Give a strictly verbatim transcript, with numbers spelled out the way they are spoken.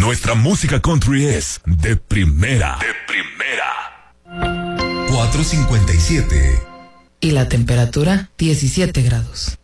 Nuestra música country es de primera. De primera. cuatro cincuenta y siete. Y la temperatura, diecisiete grados.